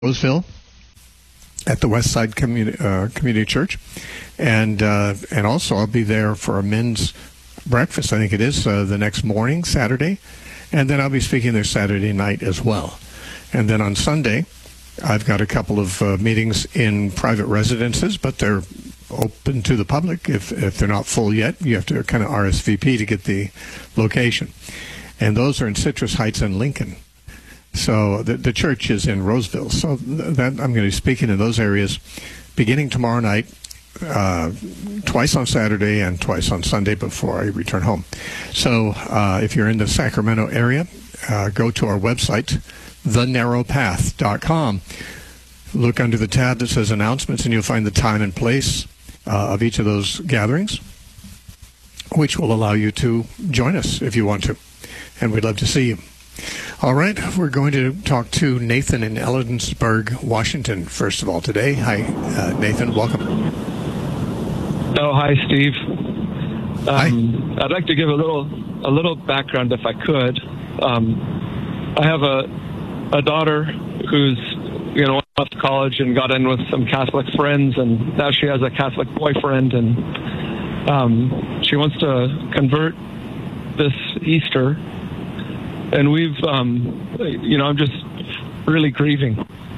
Roseville at the Westside Community Church, and also I'll be there for a men's breakfast. I think it is the next morning, Saturday, and then I'll be speaking there Saturday night as well. And then on Sunday, I've got a couple of meetings in private residences, but they're open to the public. If they're not full yet, you have to kind of RSVP to get the location. And those are in Citrus Heights and Lincoln. So the church is in Roseville. So that I'm going to be speaking in those areas beginning tomorrow night, twice on Saturday and twice on Sunday before I return home. So if you're in the Sacramento area, go to our website, thenarrowpath.com. Look under the tab that says announcements, and you'll find the time and place of each of those gatherings, which will allow you to join us if you want to. And we'd love to see you. All right, we're going to talk to Nathan in Ellensburg, Washington, first of all today. Hi, Nathan. Welcome. Oh, hi, Steve. Hi. I'd like to give a little background, if I could. I have a daughter who's went off to college and got in with some Catholic friends, and now she has a Catholic boyfriend, and she wants to convert this Easter. And we've, I'm just really grieving.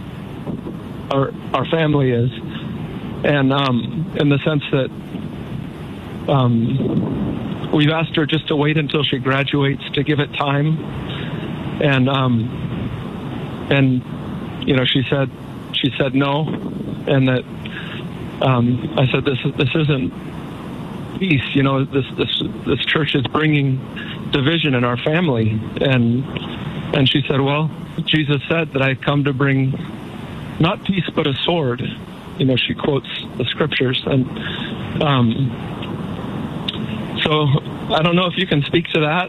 Our family is, and in the sense that we've asked her just to wait until she graduates to give it time, and she said no, and that I said this isn't peace. This church is bringing division in our family, and she said, well, Jesus said that I come to bring not peace but a sword. She quotes the scriptures, and so I don't know if you can speak to that.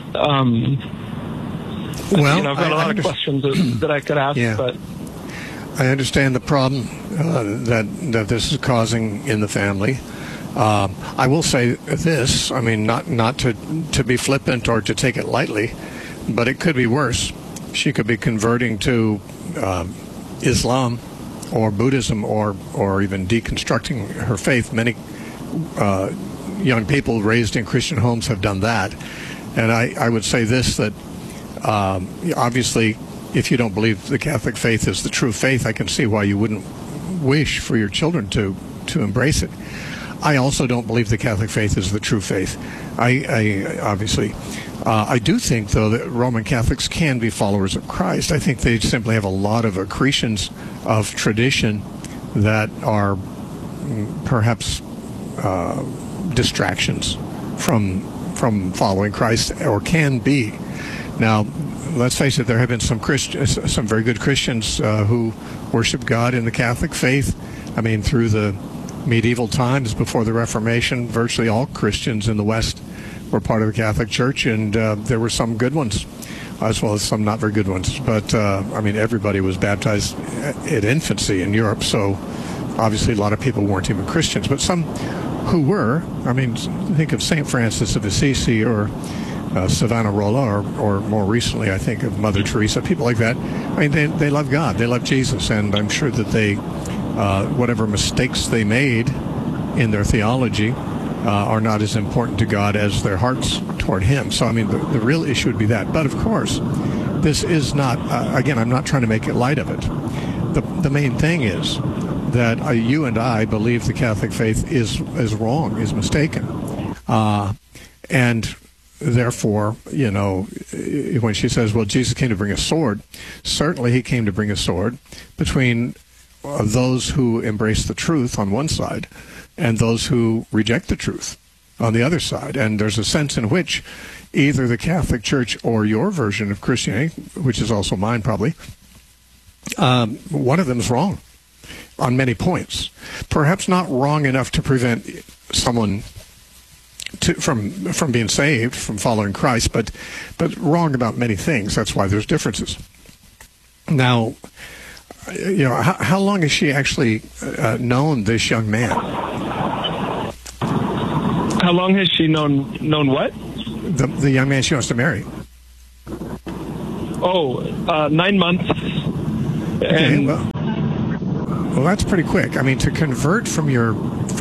Well, I've got a lot of questions that I could ask, but I understand the problem that this is causing in the family. I will say this, not to be flippant or to take it lightly, but it could be worse. She could be converting to Islam or Buddhism or even deconstructing her faith. Many young people raised in Christian homes have done that. And I would say this, that obviously if you don't believe the Catholic faith is the true faith, I can see why you wouldn't wish for your children to embrace it. I also don't believe the Catholic faith is the true faith. I do think, though, that Roman Catholics can be followers of Christ. I think they simply have a lot of accretions of tradition that are perhaps distractions from following Christ, or can be. Now, let's face it, there have been some very good Christians who worship God in the Catholic faith. Through the medieval times before the Reformation, virtually all Christians in the West were part of the Catholic Church, and there were some good ones as well as some not very good ones. But everybody was baptized at infancy in Europe, so obviously a lot of people weren't even Christians, but some who were. Think of St. Francis of Assisi or Savonarola, or more recently I think of Mother Teresa, people like that. They love God, they love Jesus, and I'm sure that they whatever mistakes they made in their theology are not as important to God as their hearts toward Him. So, the real issue would be that. But, of course, this is not, again, I'm not trying to make it light of it. The main thing is that you and I believe the Catholic faith is wrong, is mistaken. And therefore, when she says, well, Jesus came to bring a sword, certainly He came to bring a sword between those who embrace the truth on one side and those who reject the truth on the other side. And there's a sense in which either the Catholic Church or your version of Christianity, which is also mine probably, one of them is wrong on many points. Perhaps not wrong enough to prevent someone from being saved, from following Christ, but wrong about many things. That's why there's differences. Now, how long has she actually known this young man? How long has she known what? The young man she wants to marry. 9 months. And well, that's pretty quick. I mean, to convert from your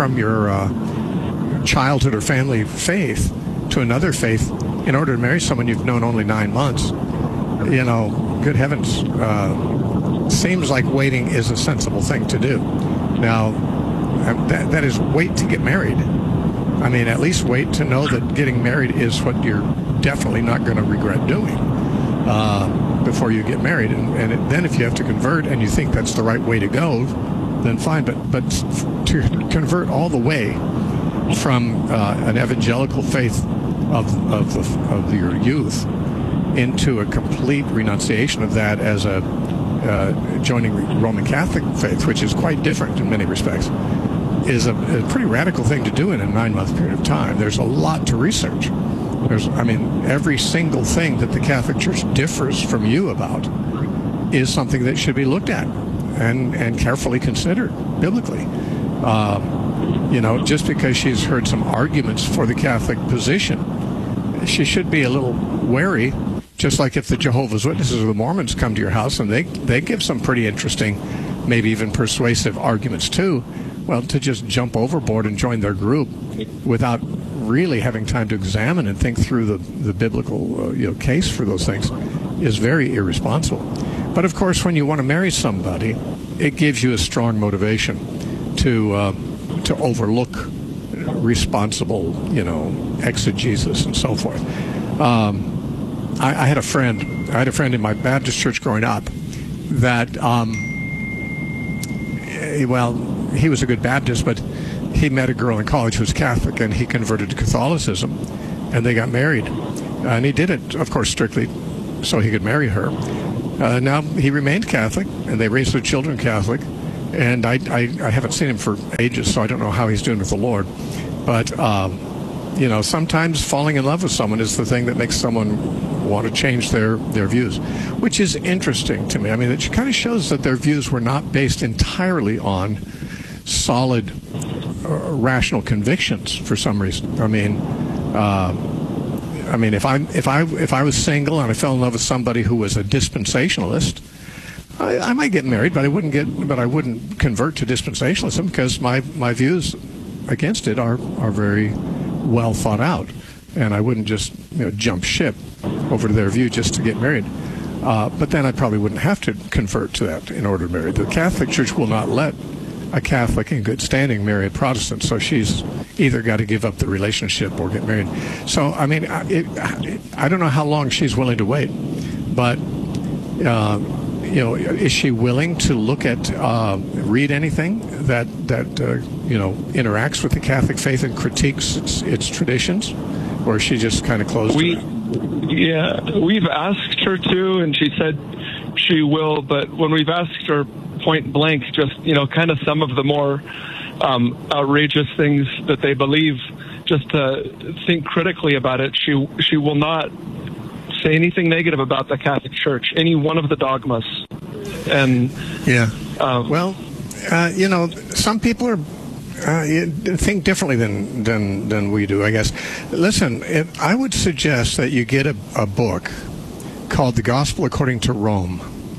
childhood or family faith to another faith in order to marry someone you've known only 9 months, good heavens, seems like waiting is a sensible thing to do. Now, that is wait to get married. I mean, at least wait to know that getting married is what you're definitely not going to regret doing before you get married. And then if you have to convert and you think that's the right way to go, then fine. But to convert all the way from an evangelical faith of your youth into a complete renunciation of that as a joining Roman Catholic faith, which is quite different in many respects, is a pretty radical thing to do in a 9-month period of time. There's a lot to research. Every single thing that the Catholic Church differs from you about is something that should be looked at and carefully considered biblically. Just because she's heard some arguments for the Catholic position, she should be a little wary, just like if the Jehovah's Witnesses or the Mormons come to your house and they give some pretty interesting, maybe even persuasive arguments too. Well, to just jump overboard and join their group without really having time to examine and think through the biblical case for those things is very irresponsible. But of course, when you want to marry somebody, it gives you a strong motivation to overlook responsible, exegesis and so forth. I had a friend in my Baptist church growing up that, he was a good Baptist, but he met a girl in college who was Catholic, and he converted to Catholicism, and they got married. And he did it, of course, strictly so he could marry her. Now, he remained Catholic, and they raised their children Catholic, and I haven't seen him for ages, so I don't know how he's doing with the Lord. But, sometimes falling in love with someone is the thing that makes someone want to change their views, which is interesting to me. I mean, it kind of shows that their views were not based entirely on solid, rational convictions for some reason. If I was single and I fell in love with somebody who was a dispensationalist, I might get married, but I wouldn't convert to dispensationalism because my views against it are very well thought out, and I wouldn't just jump ship over to their view just to get married. But then I probably wouldn't have to convert to that in order to marry. The Catholic Church will not let a Catholic in good standing marry a Protestant, so she's either got to give up the relationship or get married. So, I don't know how long she's willing to wait, but, is she willing to look at, read anything that interacts with the Catholic faith and critiques its traditions, or is she just kind of closed to that? Yeah, we've asked her to, and she said she will, but when we've asked her point blank, just, kind of some of the more outrageous things that they believe, just to think critically about it, she will not say anything negative about the Catholic Church, any one of the dogmas. And some people are think differently than we do, I guess. Listen, I would suggest that you get a book called The Gospel According to Rome.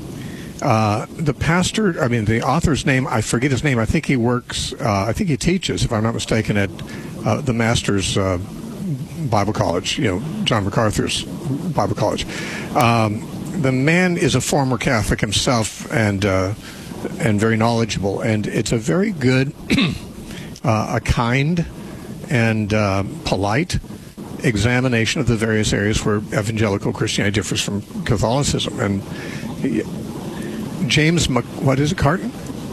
The author's name, I forget his name. I think he teaches, if I'm not mistaken, at the Master's Bible College, John MacArthur's Bible College. The man is a former Catholic himself and very knowledgeable, and it's a very good, a kind and polite examination of the various areas where evangelical Christianity differs from Catholicism. And James McCarty?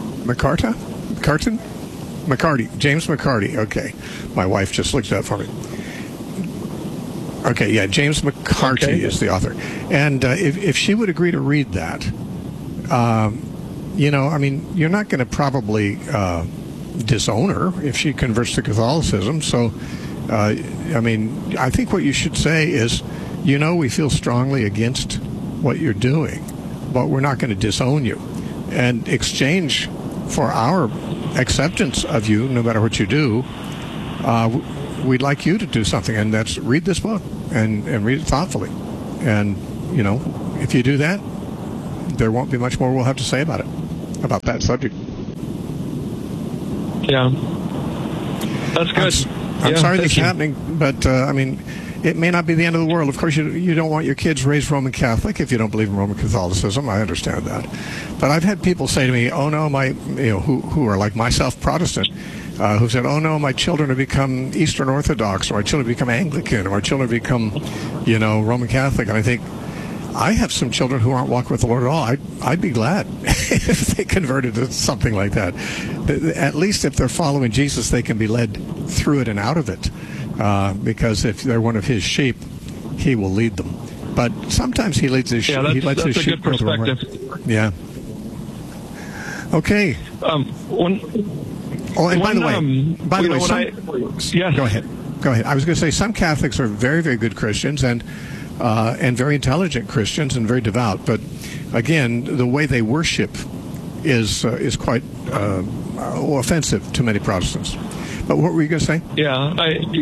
James McCarty. Okay. My wife just looked it up for me. Okay, yeah, James McCarty is the author. And if she would agree to read that, you're not going to probably disown her if she converts to Catholicism. So, I think what you should say is, we feel strongly against what you're doing, but we're not going to disown you. And exchange for our acceptance of you, no matter what you do, we'd like you to do something, and that's read this book and read it thoughtfully. And, if you do that, there won't be much more we'll have to say about it, about that subject. Yeah. That's good. I'm sorry this is happening, but I mean, it may not be the end of the world. Of course, you don't want your kids raised Roman Catholic if you don't believe in Roman Catholicism. I understand that, but I've had people say to me, "Oh no, who are like myself, Protestant, who said, "Oh no, my children have become Eastern Orthodox, or my children become Anglican, or my children become, Roman Catholic." And I think, I have some children who aren't walking with the Lord at all. I'd be glad if they converted to something like that. At least if they're following Jesus, they can be led through it and out of it. Because if they're one of his sheep, he will lead them. But sometimes he leads his sheep. Yeah, that's his a sheep good perspective. Yeah. Okay. By the way, yes. Go ahead. I was going to say some Catholics are very, very good Christians and very intelligent Christians and very devout. But again, the way they worship is quite offensive to many Protestants. But what were you going to say? Yeah.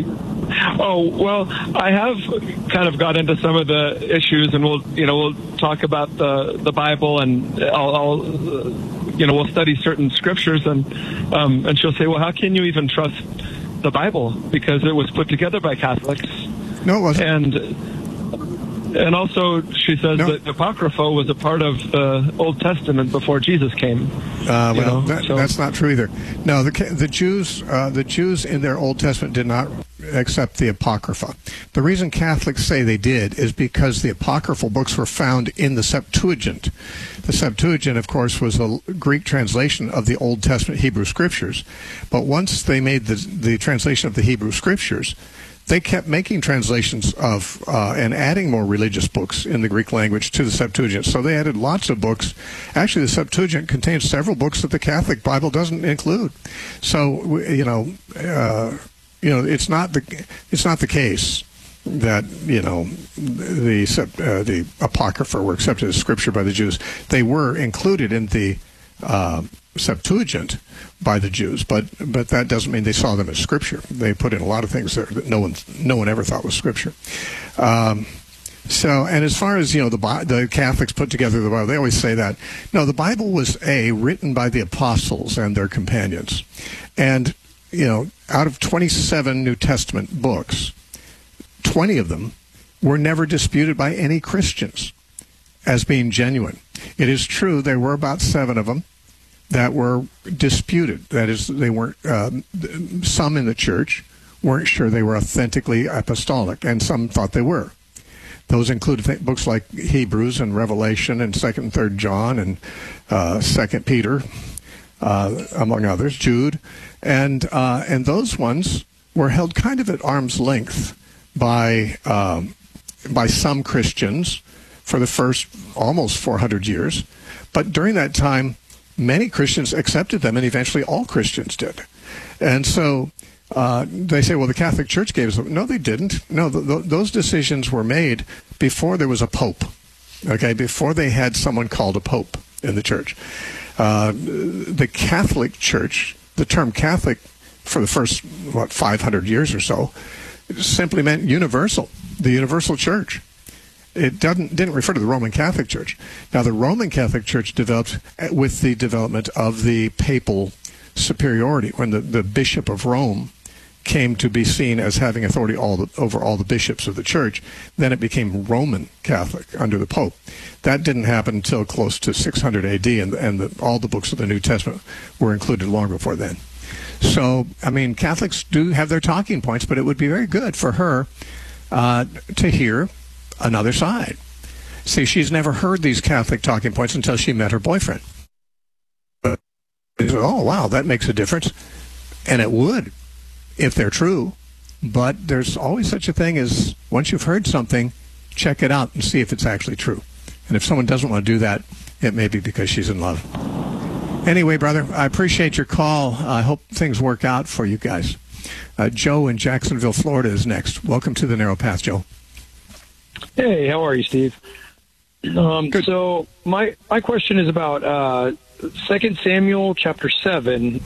I have kind of got into some of the issues, and we'll talk about the Bible, and we'll study certain scriptures, and she'll say, well, how can you even trust the Bible, because it was put together by Catholics? No, it wasn't. And also, she says that the Apocrypha was a part of the Old Testament before Jesus came. That's not true either. No, the Jews in their Old Testament did not accept the Apocrypha. The reason Catholics say they did is because the apocryphal books were found in the Septuagint. The Septuagint, of course, was a Greek translation of the Old Testament Hebrew Scriptures. But once they made the translation of the Hebrew Scriptures, they kept making translations of and adding more religious books in the Greek language to the Septuagint. So they added lots of books. Actually, the Septuagint contains several books that the Catholic Bible doesn't include. So it's not the case that the Apocrypha were accepted as scripture by the Jews. They were included in the Septuagint by the Jews, but that doesn't mean they saw them as scripture. They put in a lot of things there that no one ever thought was scripture. And as far as the Catholics put together the Bible, they always say that the Bible was written by the apostles and their companions, and out of 27 New Testament books, 20 of them were never disputed by any Christians as being genuine. It is true there were about 7 of them that were disputed. That is, they weren't. Some in the church weren't sure they were authentically apostolic, and some thought they were. Those included books like Hebrews and Revelation and 2nd and 3rd John and 2nd Peter, among others, Jude, and those ones were held kind of at arm's length by some Christians for the first almost 400 years. But during that time, many Christians accepted them, and eventually all Christians did. And so they say, well, the Catholic Church gave us them. No, they didn't. No, those decisions were made before there was a pope, before they had someone called a pope in the church. The Catholic Church, the term Catholic for the first, 500 years or so, simply meant universal, the universal church. It didn't refer to the Roman Catholic Church. Now, the Roman Catholic Church developed with the development of the papal superiority, when the Bishop of Rome came to be seen as having authority over all the bishops of the church. Then it became Roman Catholic under the Pope. That didn't happen until close to 600 AD, and all the books of the New Testament were included long before then. So, Catholics do have their talking points, but it would be very good for her to hear another side. See, she's never heard these Catholic talking points until she met her boyfriend. But, oh, wow, that makes a difference. And it would, if they're true. But there's always such a thing as, once you've heard something, check it out and see if it's actually true. And if someone doesn't want to do that, it may be because she's in love. Anyway, brother, I appreciate your call. I hope things work out for you guys. Joe in Jacksonville, Florida is next. Welcome to the Narrow Path, Joe. Hey, how are you, Steve? Good. So my question is about 2 Samuel chapter 7,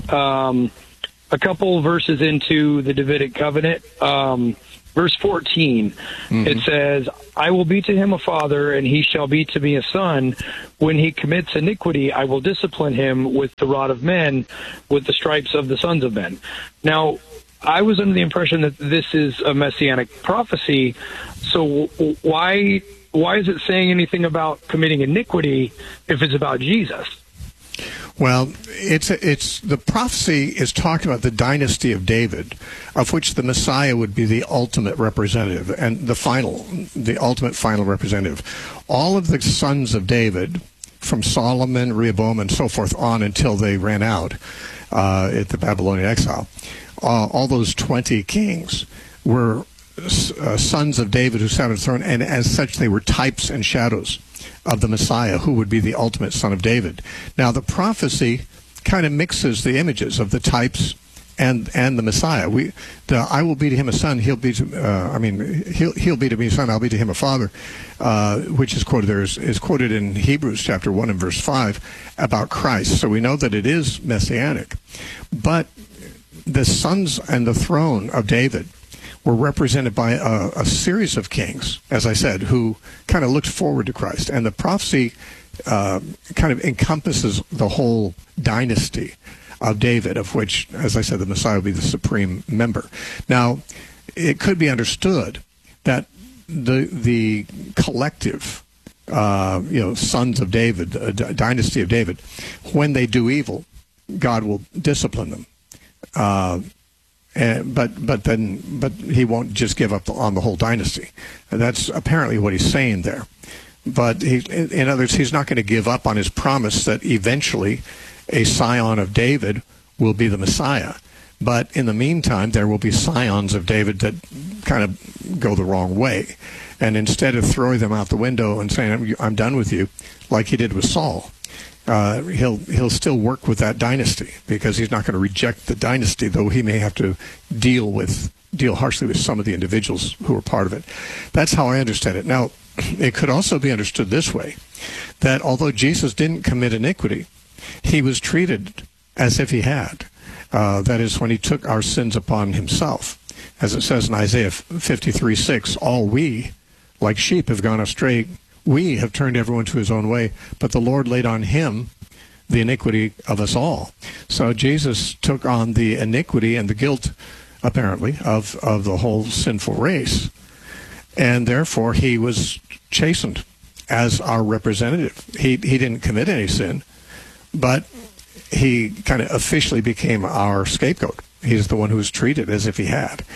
a couple verses into the Davidic covenant. Verse 14, It says, I will be to him a father, and he shall be to me a son. when he commits iniquity, I will discipline him with the rod of men, with the stripes of the sons of men. Now, I was under the impression that this is a messianic prophecy, so why is it saying anything about committing iniquity if it's about Jesus? Well, it's the prophecy is talking about the dynasty of David, of which the Messiah would be the ultimate representative and the ultimate final representative. All of the sons of David, from Solomon, Rehoboam, and so forth on until they ran out at the Babylonian exile, all those 20 kings were sons of David who sat on the throne, and as such they were types and shadows of the Messiah, who would be the ultimate son of David. Now, the prophecy kind of mixes the images of the types and the Messiah. I will be to him a son. He'll be to he'll be to me a son. I'll be to him a father, which is quoted there is quoted in Hebrews chapter 1 and verse 5 about Christ. So we know that it is messianic, but the sons and the throne of David were represented by a series of kings, as I said, who kind of looked forward to Christ. And the prophecy kind of encompasses the whole dynasty of David, of which, as I said, the Messiah will be the supreme member. Now, it could be understood that the collective, sons of David, dynasty of David, when they do evil, God will discipline them. But he won't just give up on the whole dynasty. And that's apparently what he's saying there. But in other words, he's not going to give up on his promise that eventually a scion of David will be the Messiah. But in the meantime, there will be scions of David that kind of go the wrong way. And instead of throwing them out the window and saying, I'm done with you, like he did with Saul, he'll still work with that dynasty, because he's not going to reject the dynasty, though he may have to deal harshly with some of the individuals who are part of it. That's how I understand it. Now, it could also be understood this way, that although Jesus didn't commit iniquity, he was treated as if he had. That is, when he took our sins upon himself. As it says in Isaiah 53:6, all we, like sheep, have gone astray. We have turned everyone to his own way, but the Lord laid on him the iniquity of us all. So Jesus took on the iniquity and the guilt, apparently, of the whole sinful race. And therefore, he was chastened as our representative. He didn't commit any sin, but he kind of officially became our scapegoat. He's the one who was treated as if he had.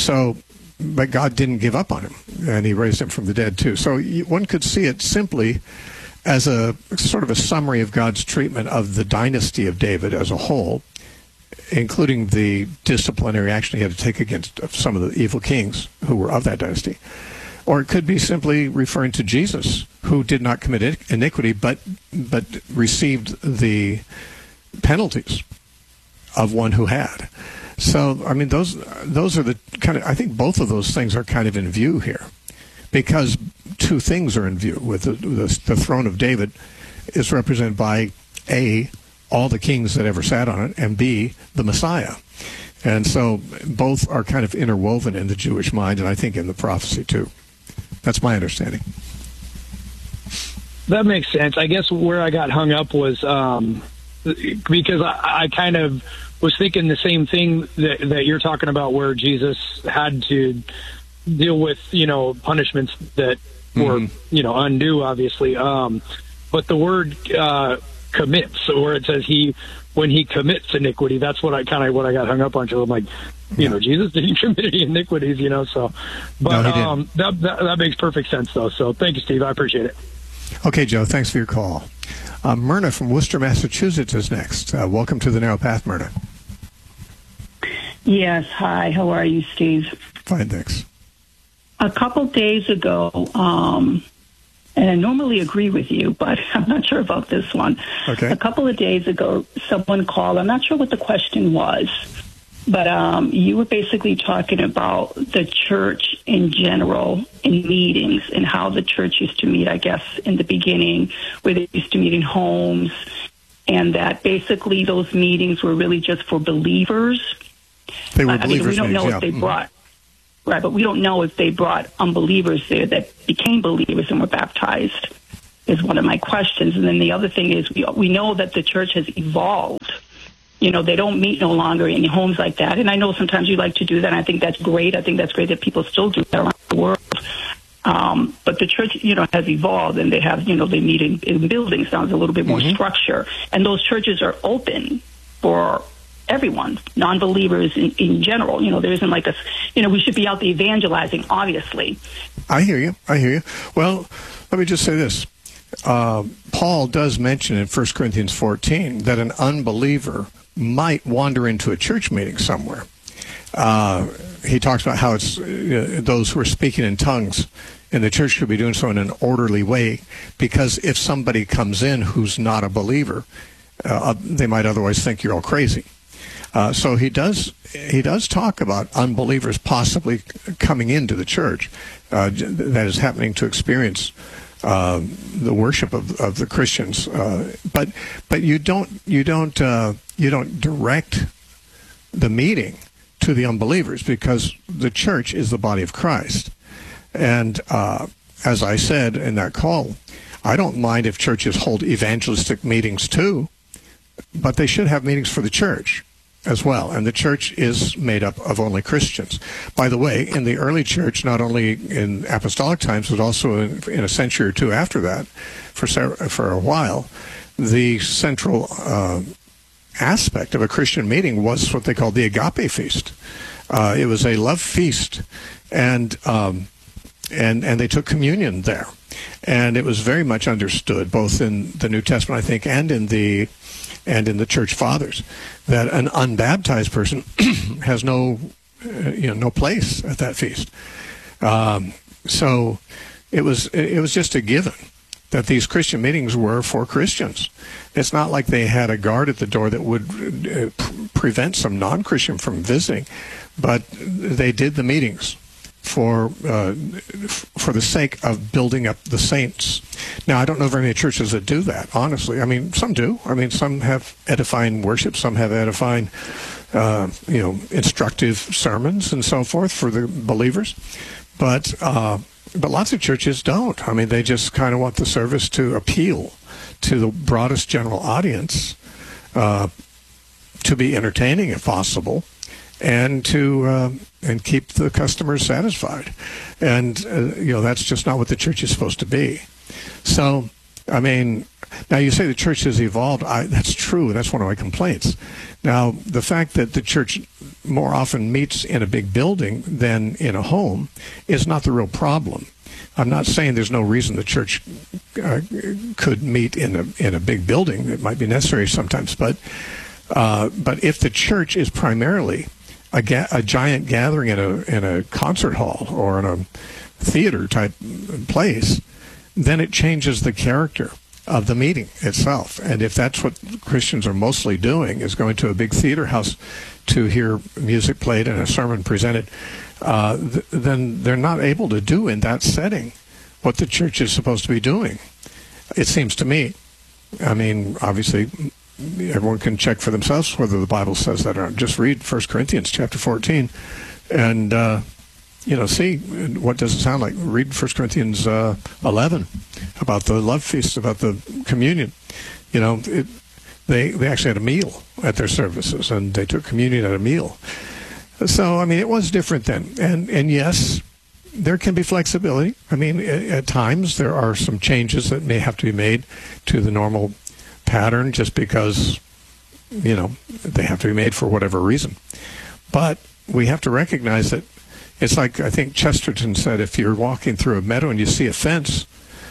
But God didn't give up on him, and he raised him from the dead too. So one could see it simply as a sort of a summary of God's treatment of the dynasty of David as a whole, including the disciplinary action he had to take against some of the evil kings who were of that dynasty. Or it could be simply referring to Jesus, who did not commit iniquity, but received the penalties of one who had. So, I mean, those are the kind of, I think both of those things are kind of in view here, because two things are in view. With the throne of David is represented by A, all the kings that ever sat on it, and B, the Messiah. And so both are kind of interwoven in the Jewish mind, and I think in the prophecy too. That's my understanding. That makes sense. I guess where I got hung up was because I kind of was thinking the same thing that you're talking about, where Jesus had to deal with, punishments that were, undue, obviously. But the word commits, where it says when he commits iniquity, that's what I got hung up on. So I'm like, Jesus didn't commit any iniquities, so. But no, that makes perfect sense, though. So thank you, Steve. I appreciate it. Okay, Joe. Thanks for your call. Myrna from Worcester, Massachusetts is next. Welcome to the Narrow Path, Myrna. Yes. Hi. How are you, Steve? Fine, thanks. A couple days ago, and I normally agree with you, but I'm not sure about this one. Okay. A couple of days ago, someone called. I'm not sure what the question was, but you were basically talking about the church in general in meetings and how the church used to meet, I guess, in the beginning, where they used to meet in homes, and that basically those meetings were really just for believers. They were believers. We don't know if they brought, right, but we don't know if they brought unbelievers there that became believers and were baptized. is one of my questions. And then the other thing is we know that the church has evolved. You know, they don't meet no longer in homes like that. And I know sometimes you like to do that. And I think that's great. I think that's great that people still do that around the world. But the church, you know, has evolved, and they have, you know, they meet in buildings now. There's a little bit more structure. And those churches are open for everyone, non-believers in general. You know, there isn't like a, you know, we should be out there evangelizing, obviously. I hear you. Well, let me just say this. Paul does mention in 1 Corinthians 14 that an unbeliever might wander into a church meeting somewhere. He talks about how it's those who are speaking in tongues in the church should be doing so in an orderly way, because if somebody comes in who's not a believer, they might otherwise think you're all crazy. So he does talk about unbelievers possibly coming into the church that is happening to experience the worship of the Christians, but you don't direct the meeting to the unbelievers, because the church is the body of Christ. And as I said in that call, I don't mind if churches hold evangelistic meetings too, but they should have meetings for the church as well. And the church is made up of only Christians. By the way, in the early church, not only in apostolic times, but also in a century or two after that, for a while, the central aspect of a Christian meeting was what they called the agape feast. It was a love feast, and they took communion there. And it was very much understood, both in the New Testament, I think, and in the church fathers, that an unbaptized person has no place at that feast. So it was just a given that these Christian meetings were for Christians. It's not like they had a guard at the door that would prevent some non-Christian from visiting, but they did the meetings for the sake of building up the saints. Now, I don't know very many churches that do that, honestly. I mean, some do. I mean, some have edifying worship, some have edifying, instructive sermons and so forth for the believers. But lots of churches don't. I mean, they just kind of want the service to appeal to the broadest general audience, to be entertaining if possible, and to and keep the customers satisfied. And that's just not what the church is supposed to be. So, I mean, now you say the church has evolved. That's true. That's one of my complaints. Now, the fact that the church more often meets in a big building than in a home is not the real problem. I'm not saying there's no reason the church could meet in a big building. It might be necessary sometimes, but if the church is primarily a giant gathering in a concert hall or in a theater type place, then it changes the character of the meeting itself. And if that's what Christians are mostly doing, is going to a big theater house to hear music played and a sermon presented, then they're not able to do in that setting what the church is supposed to be doing, it seems to me. I mean, obviously, everyone can check for themselves whether the Bible says that or not. Just read 1 Corinthians chapter 14 and, see what does it sound like. Read 1 Corinthians 11 about the love feast, about the communion. They actually had a meal at their services, and they took communion at a meal. So, I mean, it was different then. And yes, there can be flexibility. I mean, at times there are some changes that may have to be made to the normal pattern just because, they have to be made for whatever reason. But we have to recognize that it's like, I think Chesterton said, if you're walking through a meadow and you see a fence,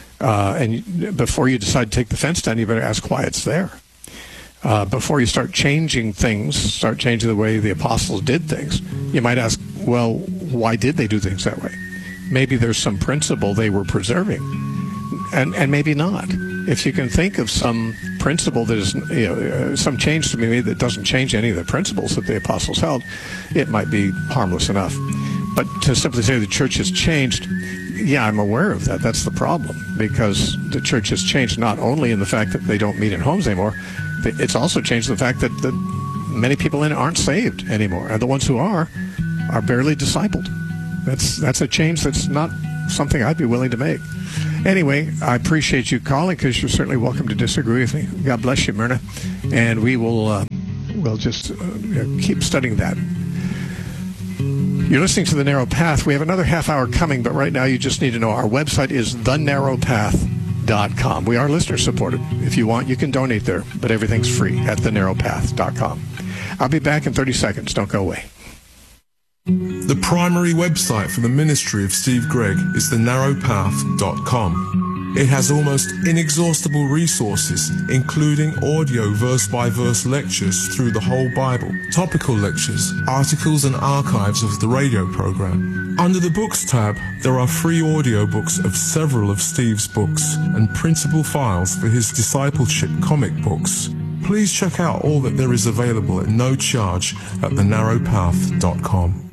and before you decide to take the fence down, you better ask why it's there. Before you start changing things, start changing the way the apostles did things, you might ask, well, why did they do things that way? Maybe there's some principle they were preserving, and maybe not. If you can think of some principle that is, some change to be made that doesn't change any of the principles that the apostles held, it might be harmless enough. But to simply say the church has changed, yeah, I'm aware of that. That's the problem, because the church has changed not only in the fact that they don't meet in homes anymore, it's also changed the fact that many people in it aren't saved anymore, and the ones who are barely discipled. That's a change that's not something I'd be willing to make. Anyway, I appreciate you calling, because you're certainly welcome to disagree with me. God bless you, Myrna. And we will we'll just keep studying that. You're listening to The Narrow Path. We have another half hour coming, but right now you just need to know our website is thenarrowpath.com. We are listener supported. If you want, you can donate there, but everything's free at thenarrowpath.com. I'll be back in 30 seconds. Don't go away. The primary website for the ministry of Steve Gregg is thenarrowpath.com. It has almost inexhaustible resources, including audio verse-by-verse lectures through the whole Bible, topical lectures, articles and archives of the radio program. Under the Books tab, there are free audiobooks of several of Steve's books and printable files for his discipleship comic books. Please check out all that there is available at no charge at thenarrowpath.com.